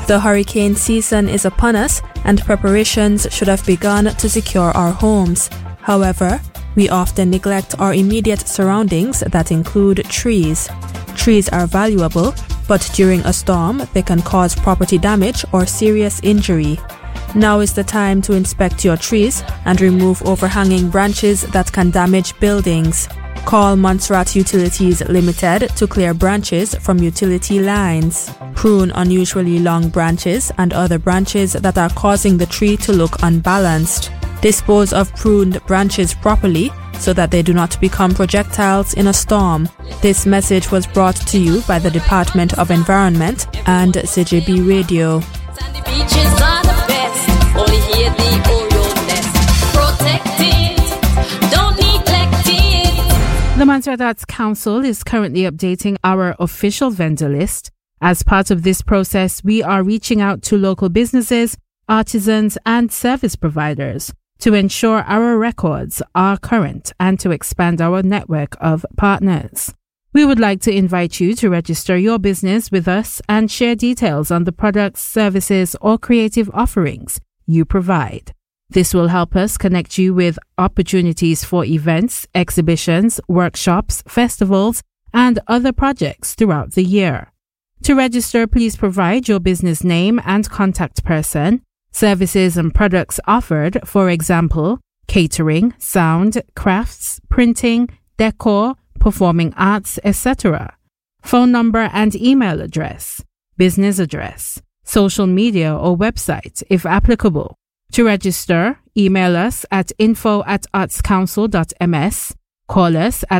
The hurricane season is upon us, and preparations should have begun to secure our homes. However, we often neglect our immediate surroundings that include trees. Trees are valuable, but during a storm, they can cause property damage or serious injury. Now is the time to inspect your trees and remove overhanging branches that can damage buildings. Call Montserrat Utilities Limited to clear branches from utility lines. Prune unusually long branches and other branches that are causing the tree to look unbalanced. Dispose of pruned branches properly so that they do not become projectiles in a storm. This message was brought to you by the Department of Environment and ZJB Radio. Sandy beaches are the best. Only here the Orioness. Protect it, don't neglect it. The Montserrat Arts Council is currently updating our official vendor list. As part of this process, we are reaching out to local businesses, artisans, and service providers to ensure our records are current and to expand our network of partners. We would like to invite you to register your business with us and share details on the products, services, or creative offerings you provide. This will help us connect you with opportunities for events, exhibitions, workshops, festivals, and other projects throughout the year. To register, please provide your business name and contact person, services and products offered, for example, catering, sound, crafts, printing, decor, performing arts, etc. Phone number and email address, business address, social media or website if applicable. To register, email us at info@artscouncil.ms, call us at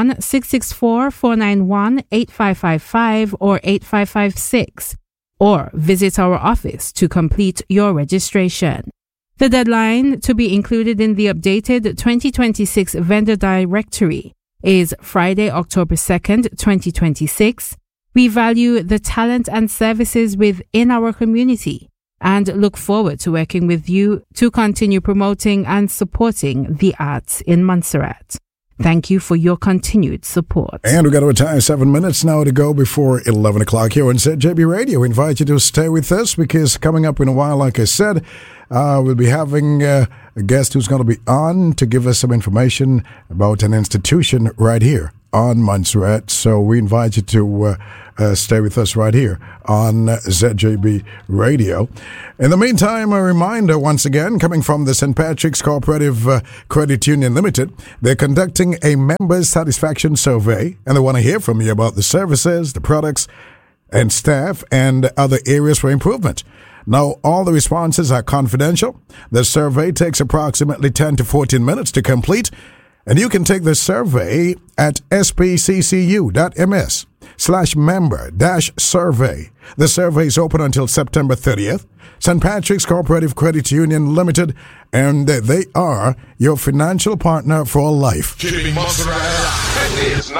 1-664-491-8555 or 8556, or visit our office to complete your registration. The deadline to be included in the updated 2026 vendor directory is Friday, October 2nd, 2026. We value the talent and services within our community and look forward to working with you to continue promoting and supporting the arts in Montserrat. Thank you for your continued support. And we've got to retire 7 minutes now to go before 11 o'clock here on ZJB Radio. We invite you to stay with us because coming up in a while, like I said, we'll be having a guest who's going to be on to give us some information about an institution right here on Montserrat. So we invite you to stay with us right here on ZJB Radio. In the meantime, a reminder once again, coming from the St. Patrick's Cooperative Credit Union Limited, they're conducting a members' satisfaction survey, and they want to hear from you about the services, the products, and staff, and other areas for improvement. Now, all the responses are confidential. The survey takes approximately 10 to 14 minutes to complete, and you can take the survey at spccu.ms/member-survey. The survey is open until September 30th. St. Patrick's Cooperative Credit Union Limited, and they are your financial partner for life.